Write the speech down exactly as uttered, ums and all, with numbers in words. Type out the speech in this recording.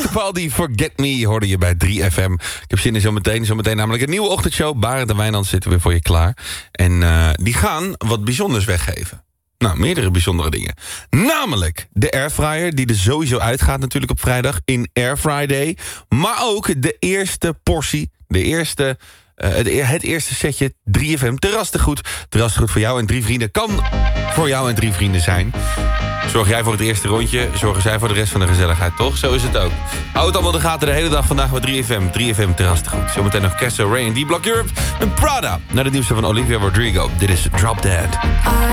Capaldi, Forget Me, hoorde je bij drie F M. Ik heb zin in zometeen. Zometeen namelijk een nieuwe ochtendshow. Barend en Wijnand zitten weer voor je klaar. En uh, die gaan wat bijzonders weggeven. Nou, meerdere bijzondere dingen. Namelijk de airfryer, die er sowieso uitgaat natuurlijk op vrijdag in Air Friday. Maar ook de eerste portie, de eerste, uh, het, het eerste setje drie F M terrastegoed. Terrastegoed voor jou en drie vrienden kan voor jou en drie vrienden zijn. Zorg jij voor het eerste rondje, zorgen zij voor de rest van de gezelligheid, toch? Zo is het ook. Houd het allemaal de gaten de hele dag vandaag met drie F M. drie F M terrastegoed. Zometeen nog Casso, Ray en D-Block Europe en Prada. Naar de nieuwste van Olivia Rodrigo. Dit is Drop Dead.